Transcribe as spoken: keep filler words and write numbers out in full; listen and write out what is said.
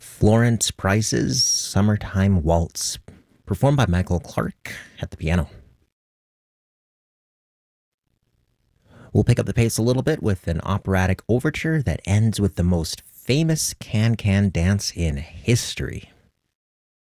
Florence Price's Summertime Waltz, performed by Michael Clark at the piano. We'll pick up the pace a little bit with an operatic overture that ends with the most famous can-can dance in history.